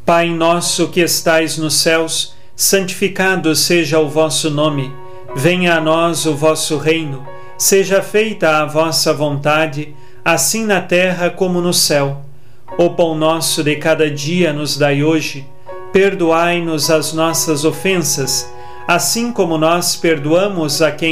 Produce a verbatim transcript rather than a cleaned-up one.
Pai nosso que estais nos céus, santificado seja o vosso nome. Venha a nós o vosso reino. Seja feita a vossa vontade, assim na terra como no céu. O pão nosso de cada dia nos dai hoje. Perdoai-nos as nossas ofensas, assim como nós perdoamos a quem